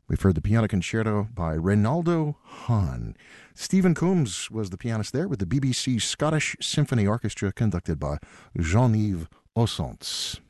We've heard the piano concerto by Reynaldo Hahn. Stephen Coombs was the pianist there with the BBC Scottish Symphony Orchestra conducted by Jean-Yves Ossonce.